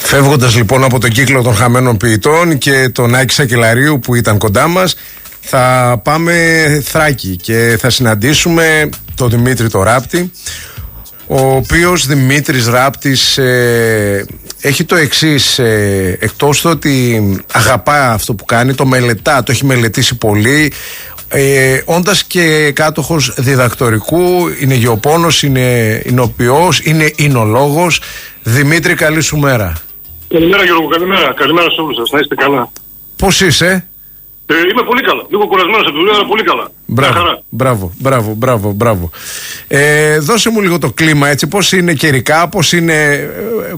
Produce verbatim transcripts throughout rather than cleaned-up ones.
Φεύγοντας λοιπόν από τον κύκλο των χαμένων ποιητών και τον Άκη Σακελαρίου που ήταν κοντά μας, θα πάμε Θράκη και θα συναντήσουμε τον Δημήτρη το Ράπτη, ο οποίος Δημήτρης Ράπτης ε, έχει το εξής, ε, εκτός το ότι αγαπά αυτό που κάνει, το μελετά, το έχει μελετήσει πολύ, ε, όντας και κάτοχος διδακτορικού, είναι γεωπόνος, είναι εινοποιός, είναι εινολόγος. Δημήτρη, καλή σου μέρα. Καλημέρα Γιώργο, καλημέρα. Καλημέρα σε όλους σας, να είστε καλά. Πώς είσαι? Ε, είμαι πολύ καλά. Λίγο κουρασμένος από τη δουλειά, αλλά πολύ καλά. Μπράβο, μπράβο, μπράβο, μπράβο, μπράβο. Ε, δώσε μου λίγο το κλίμα, έτσι, πώς είναι καιρικά, πώς είναι,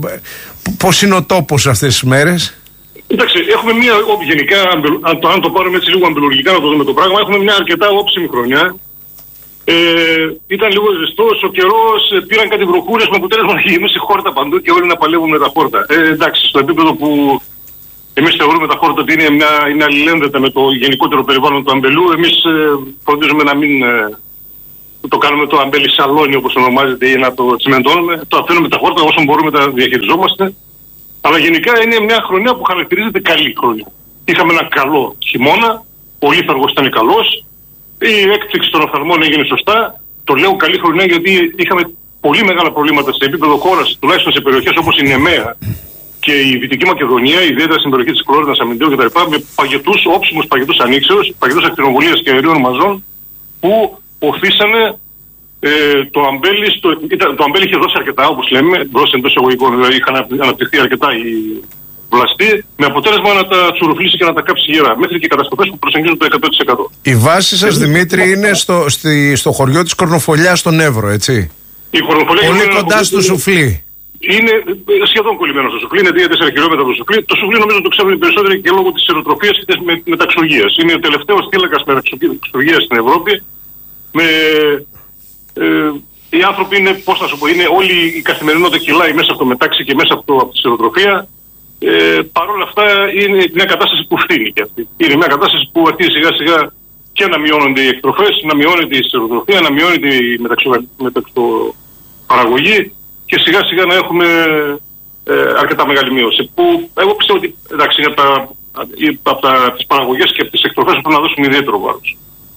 πώς είναι ο τόπος αυτές τις μέρες? Εντάξει, έχουμε μια, γενικά, αν το, αν το πάρουμε έτσι λίγο αμπελουργικά να το δούμε το πράγμα, έχουμε μια αρκετά όψιμη χρονιά. Ε, ήταν λίγο ζεστός ο καιρός, πήραν κάτι βροχούρες με αποτέλεσμα να γεμίσει χόρτα παντού και όλοι να παλεύουν με τα χόρτα. Ε, εντάξει, στο επίπεδο που εμείς θεωρούμε τα χόρτα ότι είναι, μια, είναι αλληλένδετα με το γενικότερο περιβάλλον του αμπελού, εμείς ε, φροντίζουμε να μην ε, το κάνουμε το αμπέλι σαλόνι όπως ονομάζεται ή να το τσιμεντώνουμε. Το αφήνουμε τα χόρτα όσο μπορούμε τα διαχειριζόμαστε. Αλλά γενικά είναι μια χρονιά που χαρακτηρίζεται καλή χρονιά. Είχαμε ένα καλό χειμώνα, ο λίθαργος ήταν καλός. Η έκπληξη των οφθαλμών έγινε σωστά. Το λέω καλή χρονιά γιατί είχαμε πολύ μεγάλα προβλήματα σε επίπεδο χώρας, τουλάχιστον σε περιοχές όπως η Νεμαία και η Δυτική Μακεδονία, ιδιαίτερα στην περιοχή της Κλώρινας, Αμυντέου κτλ. Με παγετούς, όψιμους παγετούς ανοίξεως, παγετούς ακτινοβολίας και αερίων μαζών που οθήσανε ε, το αμπέλι. Στο, ήταν, το αμπέλι είχε δώσει αρκετά, όπως λέμε, μπρος εντός εισαγωγικών, δηλαδή είχαν αναπτυχθεί αρκετά οι βλαστοί, με αποτέλεσμα να τα τσουρουφλήσει και να τα κάψει γερά, μέχρι και καταστροφές που προσεγγίζουν το εκατό τοις εκατό. Η βάση σας, Δημήτρη, είναι στο, στη, στο χωριό της Κορνοφολιάς στον Εύρο, έτσι? Η Κορνοφολιά πολύ κοντά στο Σουφλί. Είναι σχεδόν κολλημένο στο Σουφλί, είναι τρία τέσσερα χιλιόμετρα από το Σουφλί. Το Σουφλί νομίζω το ξέρουν οι περισσότεροι και λόγω της αεροτροφίας και της μεταξουργίας. Είναι ο τελευταίος θύλακας μεταξουργίας στην Ευρώπη. Με, ε, οι άνθρωποι είναι, πώς να σου πω, είναι όλη η καθημερινότητα κυλάει μέσα από το μετάξι και μέσα από, το, από τη αεροτροφία. Ε, Παρ' όλα αυτά είναι μια κατάσταση που φτύνει και αυτή. Είναι μια κατάσταση που αρχίζει σιγά σιγά και να μειώνονται οι εκτροφές, να μειώνεται η σειροτροφία, να μειώνεται η μεταξοπαραγωγή και σιγά σιγά να έχουμε ε, αρκετά μεγάλη μείωση. Που εγώ πιστεύω ότι εντάξει, από, τα, από τα, τις παραγωγές και από τις εκτροφές πρέπει να δώσουμε ιδιαίτερο βάρος.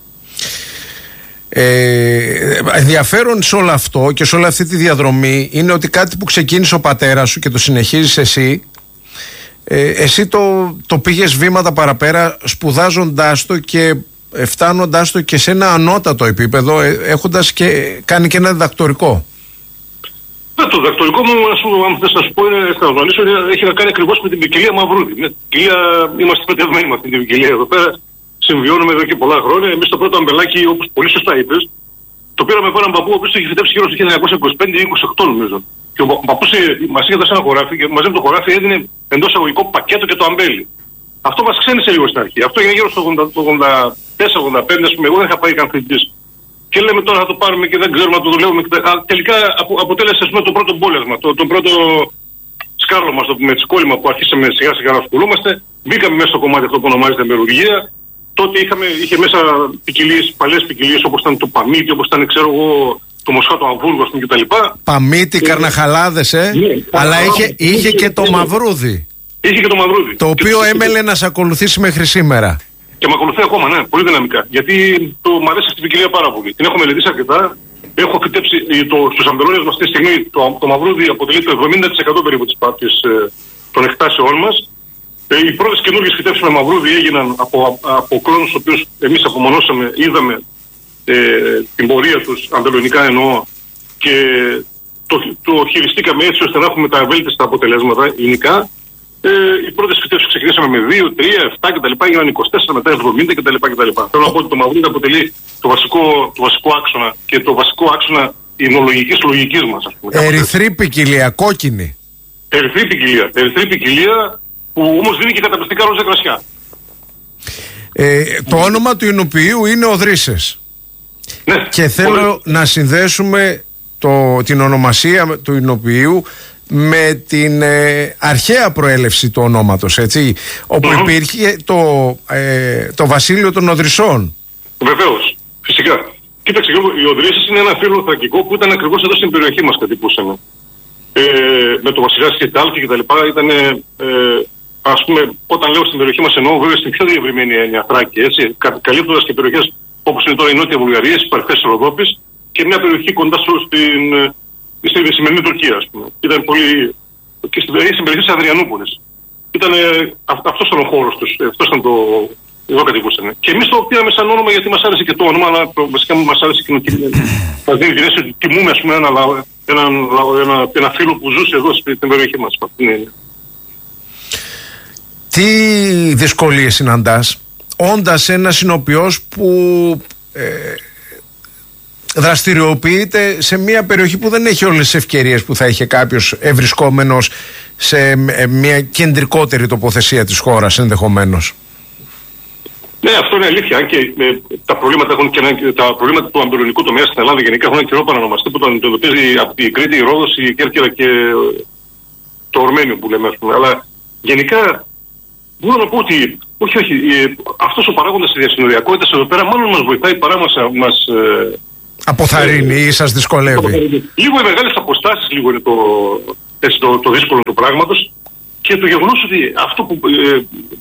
Ε, ενδιαφέρον σε όλο αυτό και σε όλη αυτή τη διαδρομή είναι ότι κάτι που ξεκίνησε ο πατέρας σου και το συνεχίζεις εσύ, Ε, εσύ το, το πήγες βήματα παραπέρα σπουδάζοντάς το και φτάνοντάς το και σε ένα ανώτατο επίπεδο, ε, έχοντας και κάνει και ένα διδακτορικό. Ναι, το διδακτορικό μου, αν θες να σου πω, είναι, θα γνωρίσω, έχει να κάνει ακριβώς με την ποικιλία Μαυρούδη. Με ποικιλία, είμαστε πετευμένοι με αυτή την ποικιλία εδώ πέρα, συμβιώνουμε εδώ και πολλά χρόνια. Εμείς το πρώτο αμπελάκι, όπως πολύ σωστά είπες, το πήραμε από έναν παππού ο οποίος το είχε φυτέψει γύρω στο χίλια εννιακόσια είκοσι πέντε ή είκοσι οκτώ νομίζω. Και ο παππούς μας είχε δώσει ένα χωράφι και μαζί με το χωράφι έδινε εντός εισαγωγικών πακέτο και το αμπέλι. Αυτό μας ξένησε λίγο στην αρχή. Αυτό έγινε γύρω στο ογδόντα τέσσερα ογδόντα πέντε, ας πούμε. Εγώ δεν είχα πάει καν φοιτητής. Και λέμε τώρα θα το πάρουμε και δεν ξέρουμε να το δουλεύουμε. Τελικά απο, αποτέλεσε πούμε, το πρώτο μπόλεσμα, το, το πρώτο σκάρλο μας, το πούμε, κόλλημα που αρχίσαμε σιγά σιγά να ασχολούμαστε. Μπήκαμε μέσα στο κομμάτι αυτό που ονομάζεται μερουργία. Τότε είχαμε, είχε μέσα ποικιλίες, παλιές ποικιλίες όπως ήταν το παμίτι, όπως ήταν ξέρω εγώ. Το Μοσχάτο Αμβούργο κτλ. Παμίτι, ε, καρναχαλάδες, ε. Ναι, αλλά είχε, είχε, είχε και το μαυρούδι. Είχε και το μαυρούδι. Το οποίο και έμελε και... να σε ακολουθήσει μέχρι σήμερα. Και με ακολουθεί ακόμα, ναι, πολύ δυναμικά. Γιατί το μ' αρέσει στην ποικιλία πάρα πολύ. Την έχω μελετήσει αρκετά. Έχω φυτέψει στους αμπελώνες μας αυτή τη στιγμή. Το, το μαυρούδι αποτελεί το εβδομήντα τοις εκατό περίπου της πάτης ε, των εκτάσεών μας. Ε, οι πρώτες καινούργιες φυτέψεις με μαυρούδι έγιναν από, από κλόνους τους οποίους εμείς απομονώσαμε, είδαμε. Ε, την πορεία τους, αμπελονικά εννοώ, και το, το χειριστήκαμε έτσι ώστε να έχουμε τα βέλτιστα αποτελέσματα υλικά. Ε, οι πρώτες φυτέψεις ξεκινήσαμε με δύο, τρία, επτά κτλ. Έγιναν είκοσι τέσσερα, μετά εβδομήντα κτλ. Θέλω να πω ότι το μαυρούδι αποτελεί το βασικό, το βασικό άξονα και το βασικό άξονα εινολογικής λογικής μας. Ας πούμε, ερυθρή ποικιλία, κόκκινη. Ερυθρή ποικιλία, ερυθρή ποικιλία που όμως δίνει και καταπληκτικά ροζα κρασιά. Ε, το mm. όνομα του εινοποιείου είναι ο Δρύσσες. Ναι, και θέλω πολύ. να συνδέσουμε το, την ονομασία του εινοποιείου με την ε, αρχαία προέλευση του ονόματος, έτσι, όπου mm-hmm. υπήρχε το, ε, το βασίλειο των Οδρυσσών. Βεβαίως, φυσικά. Κοίταξε, οι Οδρύσσες είναι ένα φύλλο θρακικό που ήταν ακριβώς εδώ στην περιοχή μας κατοικούσαμε. ε, με το Βασιλιά της Τάλκη κτλ. Ήταν, ε, ας πούμε, όταν λέω στην περιοχή μας, εννοώ βέβαια στην πιο διευρυμένη έννοια Θράκη, έτσι, καλύπτοντας και περιοχές όπως είναι τώρα η Νότια Βουλγαρία, οι παρθές της Ροδόπης και μια περιοχή κοντά στην, στην σημερινή Τουρκία, ας πούμε. Ήταν πολύ. Και στην περιοχή, στην περιοχή της Αδριανούπολης. Ήταν, αυτός ήταν ο χώρος τους, αυτό ήταν το. Εδώ κατοικούσαν. Και εμείς το πήραμε σαν όνομα γιατί μας άρεσε και το όνομα, αλλά το, βασικά μας άρεσε και το μας δίνει την αίσθηση ότι τιμούμε, ας πούμε, ένα, ένα, ένα, ένα φίλο που ζούσε εδώ στην περιοχή μας. Τι δυσκολίες συναντάς όντας ένας συνοποιός που ε, δραστηριοποιείται σε μια περιοχή που δεν έχει όλες τις ευκαιρίες που θα είχε κάποιος ευρισκόμενος σε μια κεντρικότερη τοποθεσία της χώρας ενδεχομένως? Ναι, αυτό είναι αλήθεια. Αν και ε, τα, προβλήματα έχουν και ένα, τα προβλήματα του αμπελονικού τομέα στην Ελλάδα γενικά έχουν ένα καιρό παρανομαστεί που το αντιμετωπίζει από την Κρήτη, η Ρόδος, η Κέρκυρα και το Ορμένιο που λέμε, ας πούμε. Αλλά γενικά μπορώ να πω ότι όχι, όχι, ε, αυτός ο παράγοντας της διασυνοριακότητας εδώ πέρα μάλλον μας βοηθάει παρά μας. μας ε, αποθαρρύνει ε, ή σας δυσκολεύει? Λίγο οι μεγάλες αποστάσεις, λίγο είναι το, έτσι, το, το δύσκολο του πράγματος και το γεγονός ότι αυτό που. Ε,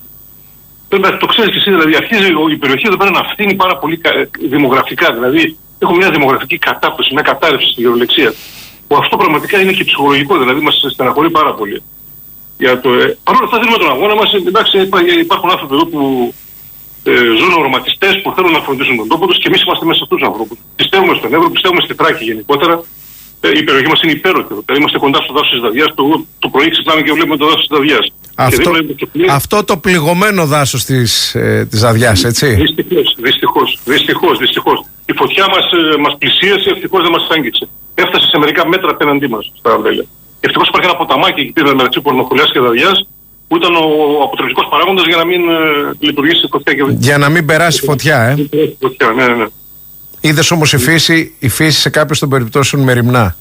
Πρέπει, το ξέρεις και εσύ, δηλαδή αρχίζει η περιοχή εδώ πέρα να φθήνει πάρα πολύ δημογραφικά. Δηλαδή έχουμε μια δημογραφική κατάπτωση, μια κατάρρευση στη γεωλεξία. Που αυτό πραγματικά είναι και ψυχολογικό, δηλαδή μας στεναχωρεί πάρα πολύ. Για το, ε, παρ' όλα αυτά δίνουμε τον αγώνα μας. Εντάξει, υπάρχουν άνθρωποι εδώ που ε, ζουν ορματιστές που θέλουν να φροντίσουν τον τόπο τους και εμείς είμαστε μέσα σε αυτούς τους ανθρώπους. Πιστεύουμε στον Εύρο, πιστεύουμε στη Θράκη γενικότερα. Ε, η περιοχή μας είναι υπέροχη. Δηλαδή είμαστε κοντά στο δάσος της Δαβιάς. Το, το πρωί ξυπνάμε και βλέπουμε το δάσος της Δαβιάς. Αυτό, αυτό το πληγωμένο δάσος της, ε, της Δαβιάς, έτσι. Δυστυχώς, δυστυχώς, δυστυχώς, δυστυχώς. Η φωτιά μας, ε, μας πλησίασε, ευτυχώς δεν μας άγγιξε. Έφτασε σε μερικά μέτρα απέναντί μας στα αμπέλια. Ευτυχώς υπάρχει ένα ποταμάκι εκεί πέρα μεταξύ Πορνοχολιάς και Δαβιάς που ήταν ο αποτρεπτικός παράγοντας για να μην ε, λειτουργήσει η φωτιά. Και... Για να μην περάσει φωτιά, ε. Φωτιά, ναι, ναι. Είδες όμως η φύση, η φύση σε κάποιες των περιπτώσεων μεριμνά.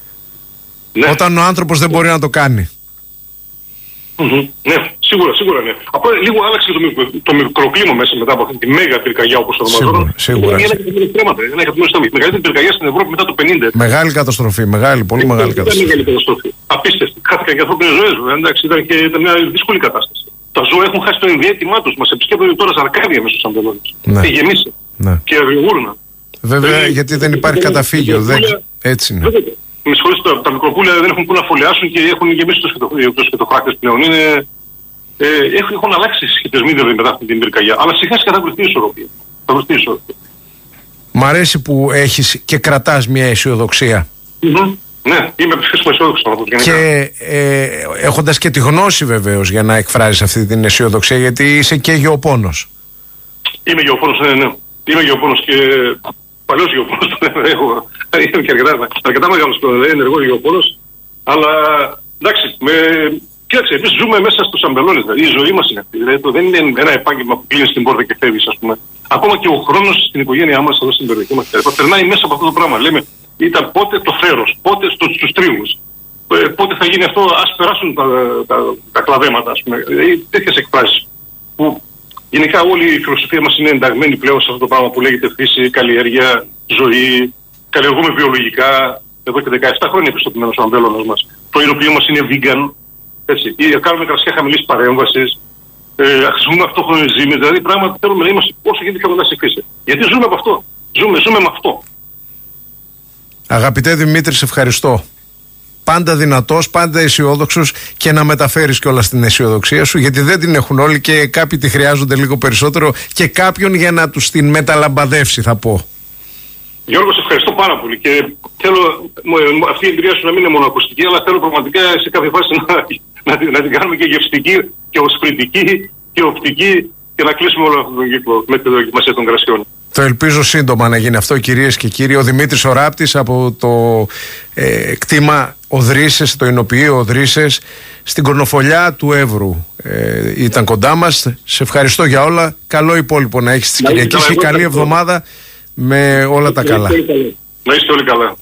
Ναι. Όταν ο άνθρωπος δεν μπορεί να το κάνει. Mm-hmm. Ναι, σίγουρα, σίγουρα ναι. Απλά λίγο άλλαξε το, μικρο, το μικροκλίμα μέσα μετά από αυτή τη μέγα πυρκαγιά όπως το ονομαζόταν. Σίγουρα, σίγουρα. Ένα εκατομμύριο στόχοι. Μεγαλύτερη πυρκαγιά στην Ευρώπη μετά το πενήντα. Μεγάλη καταστροφή, μεγάλη, πολύ μεγάλη ήταν καταστροφή. Μεγάλη καταστροφή. Απίστευτη. Χάθηκαν και ανθρώπινες ζωές, βέβαια. Εντάξει, ήταν και ήταν μια δύσκολη κατάσταση. Τα ζώα έχουν χάσει το ενδιαίτημά τους. Μας επισκέπτονται τώρα ζαρκάδια μέσα στους αμπελώνες. Ναι. Και γεμίσει. Ναι. Και αγριογούρνα. Βέβαια, ε, γιατί δεν υπάρχει καταφύγιο. Δεν... Έτσι είναι. Με συγχωρείτε, τα, τα μικροπούλια δεν έχουν που να φωλιάσουν και έχουν γεμίσει τους φυτοφράκτες πλέον. Είναι, ε, έχουν, έχουν αλλάξει οι σχετισμοί δηλαδή μετά αυτή την πυρκαγιά. Αλλά σιγά σιγά θα βρεθεί η ισορροπία. Θα βρεθεί η ισορροπία. Μ' αρέσει που έχεις και κρατάς μια αισιοδοξία. Mm-hmm. Ναι, είμαι πιο αισιόδοξο να το πω. Και ε, έχοντας και τη γνώση βεβαίως για να εκφράζεις αυτή την αισιοδοξία, γιατί είσαι και γεωπόνος. Είμαι γεωπόνος, ναι, ναι. Είμαι γεωπόνος και παλιός γεωπόνος. Έχω, είμαι και αρκετά, αρκετά μεγάλος ενεργός γεωπόνος. Αλλά εντάξει, με, κοίταξε, εμείς ζούμε μέσα στους αμπελώνες. Δηλαδή η ζωή μας είναι αυτή. Δηλαδή, δεν είναι ένα επάγγελμα που κλείνεις την πόρτα και φεύγεις, ας πούμε. Ακόμα και ο χρόνος στην οικογένειά μας εδώ στην περιοχή μας περνάει μέσα από αυτό το πράγμα. Λέμε, ήταν πότε το θέρος, πότε στους, στους τρίγους. Ε, πότε θα γίνει αυτό, ας περάσουν τα, τα, τα κλαδέματα, ας πούμε. Ε, τέτοιες εκφράσεις. Που γενικά όλη η φιλοσοφία μας είναι ενταγμένη πλέον σε αυτό το πράγμα που λέγεται φύση, καλλιέργεια, ζωή. Καλλιεργούμε βιολογικά. Εδώ και δεκαεπτά χρόνια επιστοποιημένος ο αμπέλωνας μας. Το υλοποιείο μας είναι vegan. Έτσι. Ή κάνουμε κρασιά χαμηλής παρέμβασης. Ε, χρησιμοποιούμε αυτόχρονες ζύμες. Δηλαδή πράγματι θέλουμε να είμαστε όσο γίνεται πιο κοντά στη φύση. Γιατί ζούμε από αυτό. Ζούμε, ζούμε με αυτό. Αγαπητέ Δημήτρη, σε ευχαριστώ. Πάντα δυνατός, πάντα αισιόδοξος και να μεταφέρεις κιόλας την αισιοδοξία σου, γιατί δεν την έχουν όλοι και κάποιοι τη χρειάζονται λίγο περισσότερο και κάποιον για να τους την μεταλαμπαδεύσει, θα πω. Γιώργο, σε ευχαριστώ πάρα πολύ και θέλω αυτή η εμπειρία σου να μην είναι μόνο ακουστική, αλλά θέλω πραγματικά σε κάποια φάση να, να, να την κάνουμε και γευστική και οσφρητική και οπτική και να κλείσουμε όλο αυτόν τον κύκλο με τη δοκιμασία των κρασιών. Το ελπίζω σύντομα να γίνει αυτό, κυρίες και κύριοι. Ο Δημήτρης ο Ράπτης από το ε, κτήμα Οδρύσσες, το εινοποιείο Οδρύσσες στην Κορνοφολιά του Εύρου ε, ήταν κοντά μας. Σε ευχαριστώ για όλα. Καλό υπόλοιπο να έχεις της Κυριακής και καλή εβδομάδα με όλα τα καλά. Να είστε όλοι καλά.